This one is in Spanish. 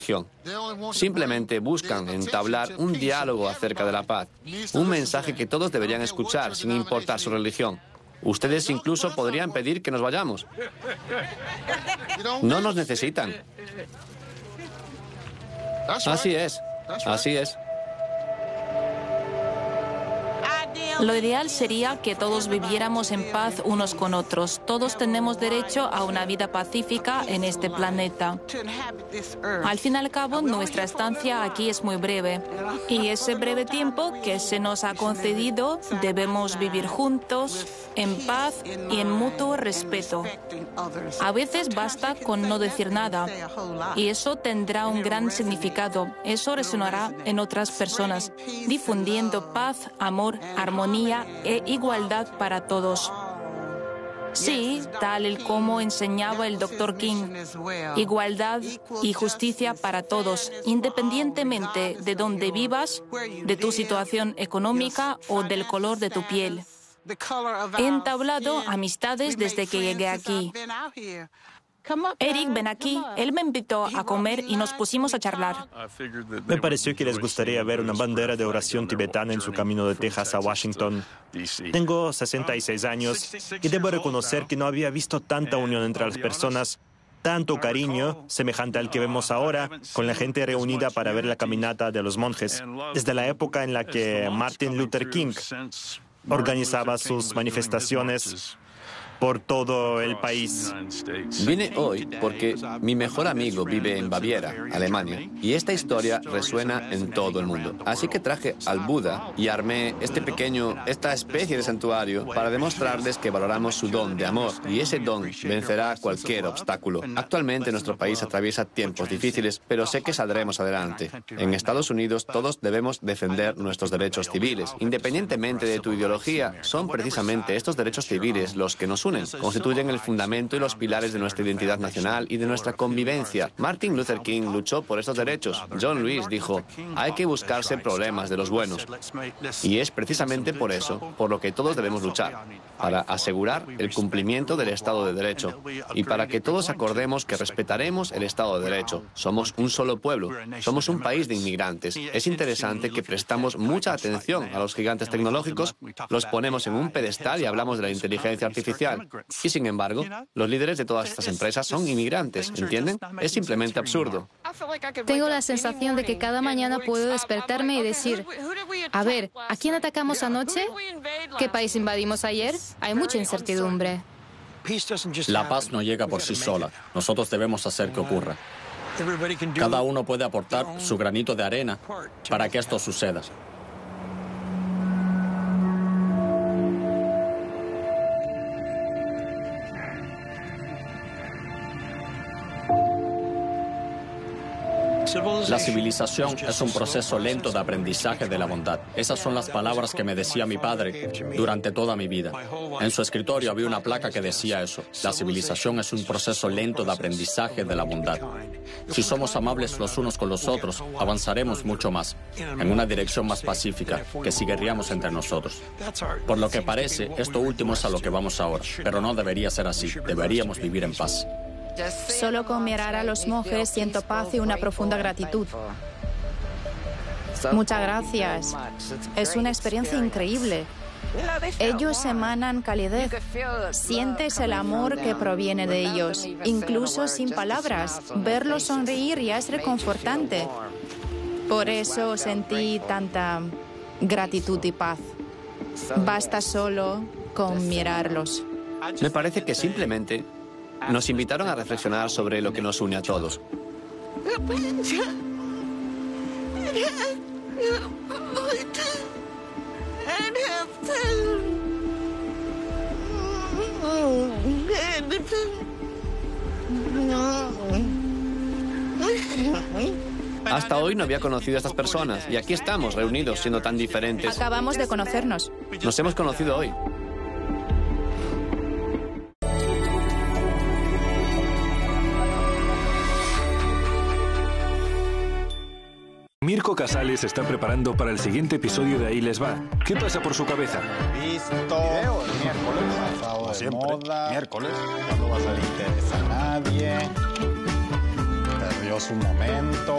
religión. Simplemente buscan entablar un diálogo acerca de la paz, un mensaje que todos deberían escuchar sin importar su religión. Ustedes incluso podrían pedir que nos vayamos. No nos necesitan. Así es, así es. Lo ideal sería que todos viviéramos en paz unos con otros. Todos tenemos derecho a una vida pacífica en este planeta. Al fin y al cabo, nuestra estancia aquí es muy breve. Y ese breve tiempo que se nos ha concedido, debemos vivir juntos, en paz y en mutuo respeto. A veces basta con no decir nada. Y eso tendrá un gran significado. Eso resonará en otras personas, difundiendo paz, amor, armonía e igualdad para todos. Sí, tal y como enseñaba el Dr. King, igualdad y justicia para todos, independientemente de dónde vivas, de tu situación económica o del color de tu piel. He entablado amistades desde que llegué aquí. Eric, ven aquí. Él me invitó a comer y nos pusimos a charlar. Me pareció que les gustaría ver una bandera de oración tibetana en su camino de Texas a Washington. Tengo 66 años y debo reconocer que no había visto tanta unión entre las personas, tanto cariño, semejante al que vemos ahora, con la gente reunida para ver la caminata de los monjes, desde la época en la que Martin Luther King organizaba sus manifestaciones por todo el país. Vine hoy porque mi mejor amigo vive en Baviera, Alemania, y esta historia resuena en todo el mundo. Así que traje al Buda y armé esta especie de santuario para demostrarles que valoramos su don de amor, y ese don vencerá cualquier obstáculo. Actualmente nuestro país atraviesa tiempos difíciles, pero sé que saldremos adelante. En Estados Unidos todos debemos defender nuestros derechos civiles. Independientemente de tu ideología, son precisamente estos derechos civiles los que nos unen. Constituyen el fundamento y los pilares de nuestra identidad nacional y de nuestra convivencia. Martin Luther King luchó por estos derechos. John Lewis dijo, hay que buscarse problemas de los buenos. Y es precisamente por eso, por lo que todos debemos luchar, para asegurar el cumplimiento del Estado de Derecho y para que todos acordemos que respetaremos el Estado de Derecho. Somos un solo pueblo, somos un país de inmigrantes. Es interesante que prestamos mucha atención a los gigantes tecnológicos, los ponemos en un pedestal y hablamos de la inteligencia artificial. Y sin embargo, los líderes de todas estas empresas son inmigrantes, ¿entienden? Es simplemente absurdo. Tengo la sensación de que cada mañana puedo despertarme y decir, a ver, ¿a quién atacamos anoche? ¿Qué país invadimos ayer? Hay mucha incertidumbre. La paz no llega por sí sola. Nosotros debemos hacer que ocurra. Cada uno puede aportar su granito de arena para que esto suceda. La civilización es un proceso lento de aprendizaje de la bondad. Esas son las palabras que me decía mi padre durante toda mi vida. En su escritorio había una placa que decía eso. La civilización es un proceso lento de aprendizaje de la bondad. Si somos amables los unos con los otros, avanzaremos mucho más, en una dirección más pacífica, que si guerreamos entre nosotros. Por lo que parece, esto último es a lo que vamos ahora, pero no debería ser así. Deberíamos vivir en paz. Solo con mirar a los monjes siento paz y una profunda gratitud. Muchas gracias. Es una experiencia increíble. Ellos emanan calidez. Sientes el amor que proviene de ellos, incluso sin palabras. Verlos sonreír ya es reconfortante. Por eso sentí tanta gratitud y paz. Basta solo con mirarlos. Me parece que simplemente nos invitaron a reflexionar sobre lo que nos une a todos. Hasta hoy no había conocido a estas personas y aquí estamos reunidos siendo tan diferentes. Acabamos de conocernos. Nos hemos conocido hoy. Mirko Casale se está preparando para el siguiente episodio de Ahí les va. ¿Qué pasa por su cabeza? Visto. Video el miércoles. Pasado de siempre. Moda. Miércoles. Cuando va a ser interesa a nadie. Perdió su momento.